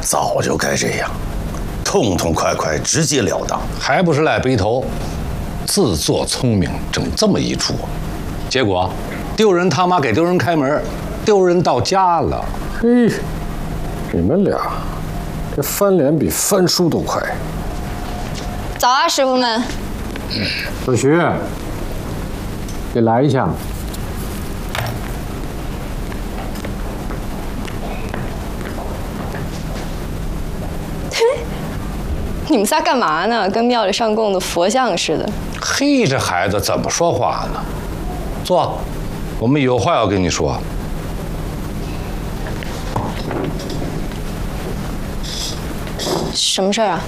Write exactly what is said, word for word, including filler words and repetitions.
早就该这样，痛痛快快，直截了当， 还不是赖背头，自作聪明，整这么一出，结果丢人他妈给丢人开门，丢人到家了。 嘿，你们俩这翻脸比翻书都快。 早啊，师傅们。 子徐，给来一枪。 你们仨干嘛呢？跟庙里上供的佛像似的。 嘿，这孩子怎么说话呢？坐，我们有话要跟你说。 什么事儿啊？